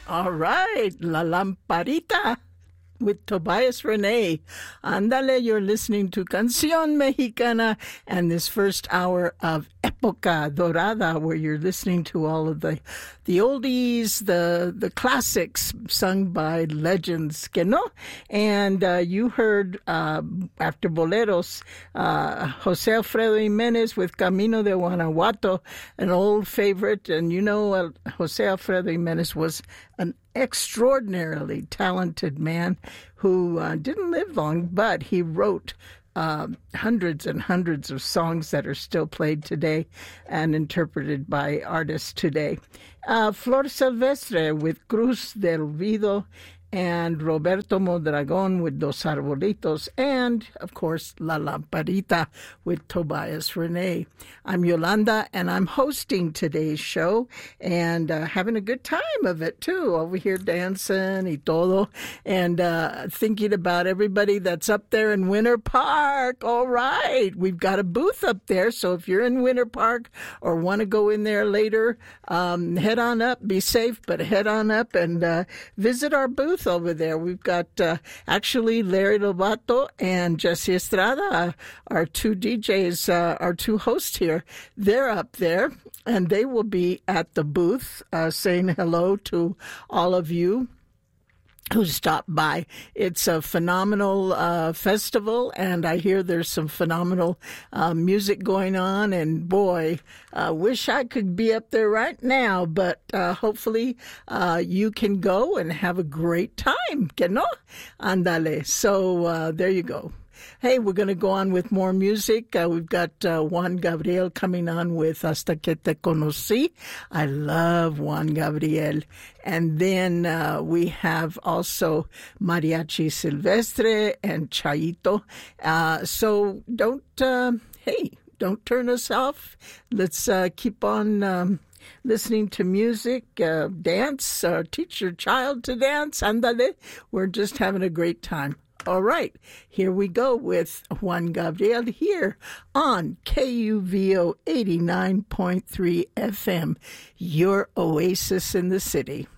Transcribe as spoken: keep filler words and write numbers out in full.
All right, La Lamparita with Tobias Rene. Andale, you're listening to Canción Mexicana and this first hour of Época Dorada, where you're listening to all of the the oldies, the the classics sung by legends, que no? And uh, you heard, uh, after Boleros, uh, Jose Alfredo Jimenez with Camino de Guanajuato, an old favorite. And you know, uh, Jose Alfredo Jimenez was an extraordinarily talented man who uh, didn't live long, but he wrote uh, hundreds and hundreds of songs that are still played today and interpreted by artists today. Uh, Flor Silvestre with Cruz del Olvido, and Roberto Mondragon with Dos Arbolitos, and, of course, La Lamparita with Tobias Rene. I'm Yolanda, and I'm hosting today's show, and uh, having a good time of it, too, over here dancing y todo, and uh, thinking about everybody that's up there in Winter Park. All right, we've got a booth up there, so if you're in Winter Park or want to go in there later, um, head on up, be safe, but head on up and uh, visit our booth over there. We've got uh, actually Larry Lobato and Jesse Estrada, uh, our two D Js, uh, our two hosts here. They're up there, and they will be at the booth uh, saying hello to all of you who stopped by. It's a phenomenal uh, festival, and I hear there's some phenomenal uh, music going on, and boy, I uh, wish I could be up there right now, but uh, hopefully uh, you can go and have a great time, que no? Andale. So uh, there you go. Hey, we're going to go on with more music. Uh, we've got uh, Juan Gabriel coming on with Hasta que te conocí. I love Juan Gabriel. And then uh, we have also Mariachi Silvestre and Chayito. Uh, so don't, uh, hey, don't turn us off. Let's uh, keep on um, listening to music, uh, dance, uh, teach your child to dance. Andale. We're just having a great time. All right, here we go with Juan Gabriel here on K U V O eighty-nine point three F M, your oasis in the city.